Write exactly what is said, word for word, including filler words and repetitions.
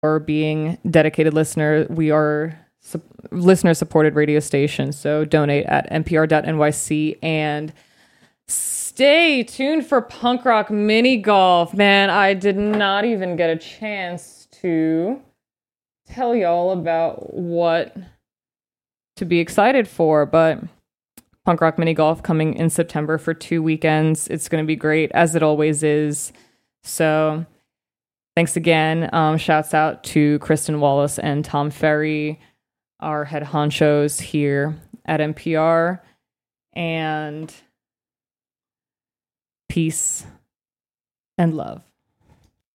for being dedicated listener. We are su- listener supported radio station, so donate at n p r dot n y c and stay tuned for Punk Rock Mini Golf. Man, I did not even get a chance to tell y'all about what to be excited for, but Punk Rock Mini Golf coming in September for two weekends. It's going to be great, as it always is. So thanks again. Um, shouts out to Kristen Wallace and Tom Ferry, our head honchos here at N P R. And peace and love.